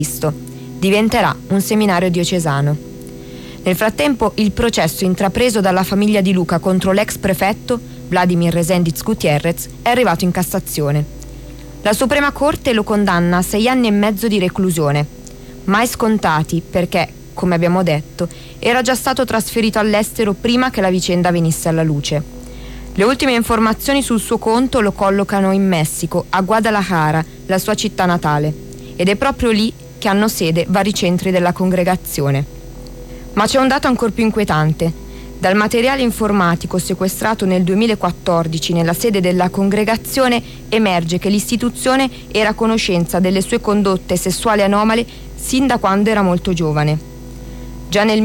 Cristo. Diventerà un seminario diocesano. Nel frattempo, il processo intrapreso dalla famiglia di Luca contro l'ex prefetto Vladimir Reséndiz Gutiérrez è arrivato in Cassazione. La Suprema Corte lo condanna a 6 anni e mezzo di reclusione, mai scontati perché, come abbiamo detto, era già stato trasferito all'estero prima che la vicenda venisse alla luce. Le ultime informazioni sul suo conto lo collocano in Messico, a Guadalajara, la sua città natale, ed è proprio lì che hanno sede vari centri della congregazione. Ma c'è un dato ancora più inquietante. Dal materiale informatico sequestrato nel 2014 nella sede della congregazione emerge che l'istituzione era a conoscenza delle sue condotte sessuali anomale sin da quando era molto giovane. Già nel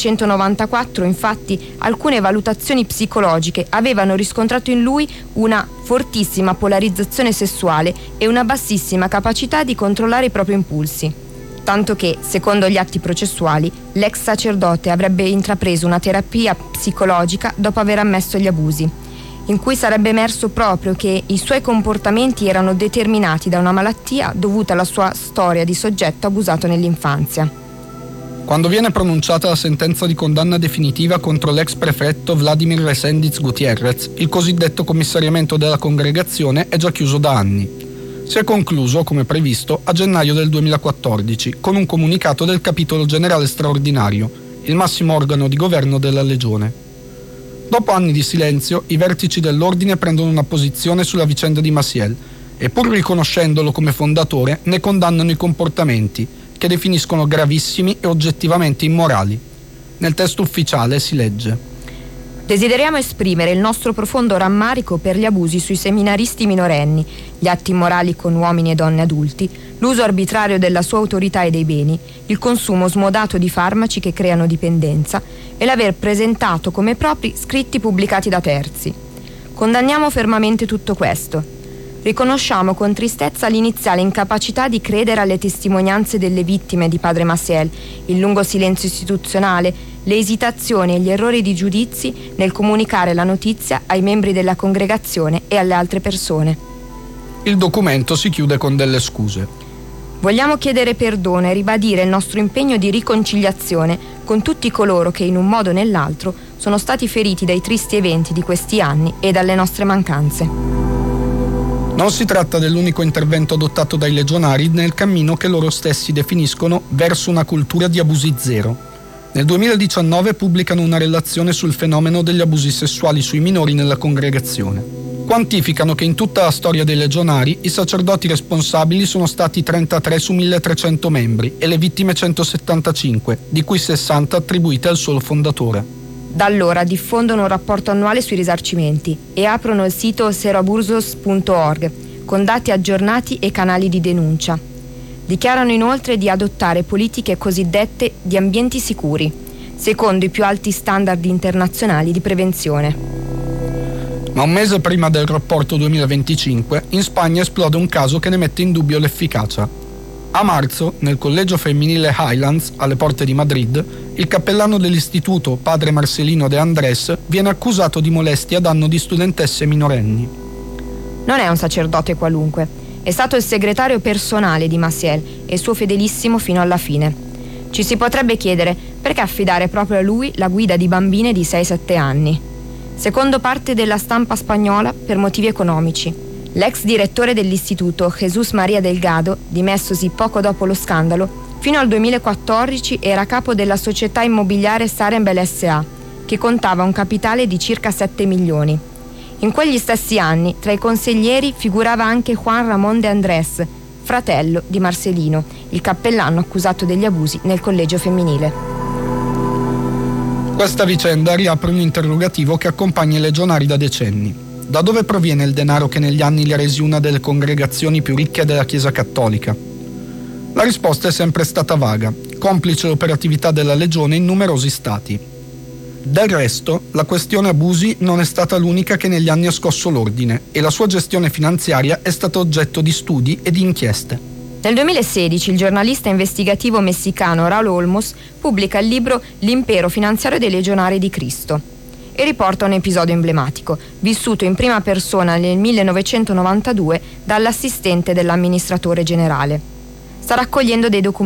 1994, infatti, alcune valutazioni psicologiche avevano riscontrato in lui una fortissima polarizzazione sessuale e una bassissima capacità di controllare i propri impulsi. Tanto che, secondo gli atti processuali, l'ex sacerdote avrebbe intrapreso una terapia psicologica dopo aver ammesso gli abusi, in cui sarebbe emerso proprio che i suoi comportamenti erano determinati da una malattia dovuta alla sua storia di soggetto abusato nell'infanzia. Quando viene pronunciata la sentenza di condanna definitiva contro l'ex prefetto Vladimir Reséndiz Gutiérrez, il cosiddetto commissariamento della congregazione è già chiuso da anni. Si è concluso, come previsto, a gennaio del 2014, con un comunicato del capitolo generale straordinario, il massimo organo di governo della Legione. Dopo anni di silenzio, i vertici dell'ordine prendono una posizione sulla vicenda di Maciel e, pur riconoscendolo come fondatore, ne condannano i comportamenti, che definiscono gravissimi e oggettivamente immorali. Nel testo ufficiale si legge: desideriamo esprimere il nostro profondo rammarico per gli abusi sui seminaristi minorenni, gli atti immorali con uomini e donne adulti, l'uso arbitrario della sua autorità e dei beni, il consumo smodato di farmaci che creano dipendenza e l'aver presentato come propri scritti pubblicati da terzi. Condanniamo fermamente tutto questo. Riconosciamo con tristezza l'iniziale incapacità di credere alle testimonianze delle vittime di padre Maciel, il lungo silenzio istituzionale, le esitazioni e gli errori di giudizi nel comunicare la notizia ai membri della congregazione e alle altre persone. Il documento si chiude con delle scuse. Vogliamo chiedere perdono e ribadire il nostro impegno di riconciliazione con tutti coloro che in un modo o nell'altro sono stati feriti dai tristi eventi di questi anni e dalle nostre mancanze. Non si tratta dell'unico intervento adottato dai legionari nel cammino che loro stessi definiscono verso una cultura di abusi zero. Nel 2019 pubblicano una relazione sul fenomeno degli abusi sessuali sui minori nella congregazione. Quantificano che in tutta la storia dei legionari i sacerdoti responsabili sono stati 33 su 1300 membri e le vittime 175, di cui 60 attribuite al solo fondatore. Da allora diffondono un rapporto annuale sui risarcimenti e aprono il sito seroabusos.org con dati aggiornati e canali di denuncia. Dichiarano inoltre di adottare politiche cosiddette di ambienti sicuri, secondo i più alti standard internazionali di prevenzione. Ma un mese prima del rapporto 2025, in Spagna esplode un caso che ne mette in dubbio l'efficacia. A marzo, nel collegio femminile Highlands, alle porte di Madrid, il cappellano dell'istituto, padre Marcelino de Andrés, viene accusato di molestia a danno di studentesse minorenni. Non è un sacerdote qualunque, è stato il segretario personale di Maciel e suo fedelissimo fino alla fine. Ci si potrebbe chiedere perché affidare proprio a lui la guida di bambine di 6-7 anni. Secondo parte della stampa spagnola, per motivi economici. L'ex direttore dell'istituto, Jesús María Delgado, dimessosi poco dopo lo scandalo, fino al 2014 era capo della società immobiliare Sarembel S.A., che contava un capitale di circa 7 milioni. In quegli stessi anni, tra i consiglieri figurava anche Juan Ramón de Andrés, fratello di Marcelino, il cappellano accusato degli abusi nel collegio femminile. Questa vicenda riapre un interrogativo che accompagna i legionari da decenni. Da dove proviene il denaro che negli anni li ha resi una delle congregazioni più ricche della Chiesa Cattolica? La risposta è sempre stata vaga, complice l'operatività della Legione in numerosi stati. Del resto, la questione abusi non è stata l'unica che negli anni ha scosso l'ordine e la sua gestione finanziaria è stata oggetto di studi e di inchieste. Nel 2016 il giornalista investigativo messicano Raúl Olmos pubblica il libro L'impero finanziario dei legionari di Cristo e riporta un episodio emblematico, vissuto in prima persona nel 1992 dall'assistente dell'amministratore generale. Sta raccogliendo dei documenti